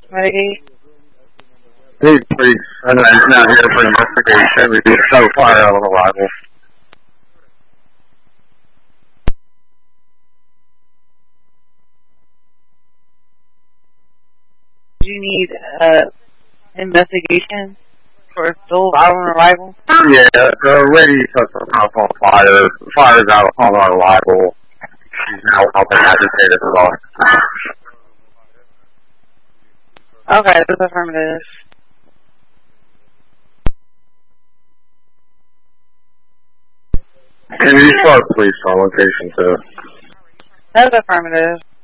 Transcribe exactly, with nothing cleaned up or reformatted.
Ready? Hey, please. I'm not, he's not here for investigation. We just no fire out on arrival. Do you need uh, investigation for a stolen on arrival? Yeah, the lady set the house on fire. The fire's out on our arrival. She's now helping agitate us as well. Okay, that's affirmative. Can you start, please, on location two? That's affirmative.